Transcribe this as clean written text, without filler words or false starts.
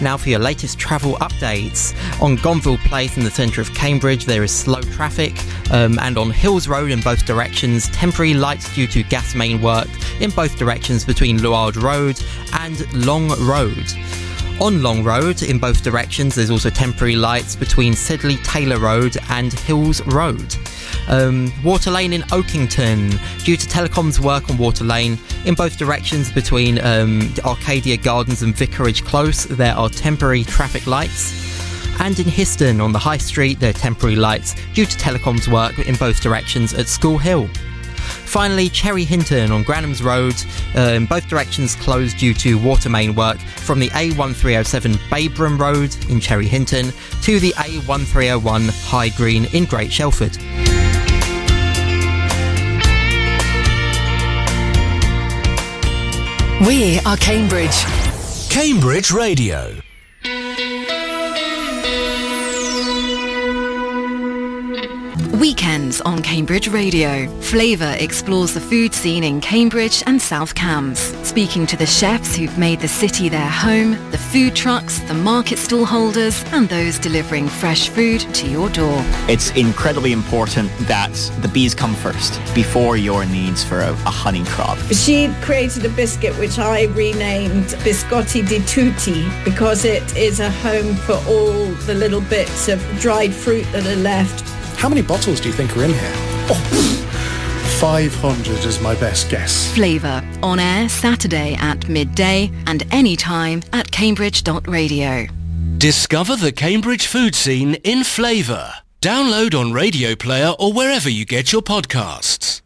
Now for your latest travel updates. On Gonville Place in the centre of Cambridge there is slow traffic, and on Hills Road in both directions temporary lights due to gas main work in both directions between Luard Road and Long Road. On Long Road in both directions there's also temporary lights between Sedley Taylor Road and Hills Road. Water Lane in Oakington, due to telecoms work on Water Lane in both directions between Arcadia Gardens and Vicarage Close there are temporary traffic lights. And in Histon on the High Street there are temporary lights due to telecoms work in both directions at School Hill. Finally, Cherry Hinton on Granham's Road, in both directions closed due to water main work from the A1307 Babram Road in Cherry Hinton to the A1301 High Green in Great Shelford. We are Cambridge. Cambridge Radio. Weekends on Cambridge Radio. Flavour explores the food scene in Cambridge and South Cambs, speaking to the chefs who've made the city their home, the food trucks, the market stall holders, and those delivering fresh food to your door. It's incredibly important that the bees come first, before your needs for a honey crop. She created a biscuit which I renamed Biscotti di Tutti because it is a home for all the little bits of dried fruit that are left. How many bottles do you think are in here? 500 is my best guess. Flavour, on air Saturday at midday and anytime at cambridge.radio. Discover the Cambridge food scene in Flavour. Download on Radio Player or wherever you get your podcasts.